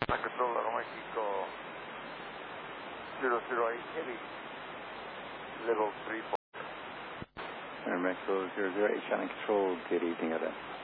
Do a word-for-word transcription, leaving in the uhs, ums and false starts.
Control Aeromexico zero zero eight heavy, level three four. Aeromexico zero zero eight, China Control, good evening, Oda.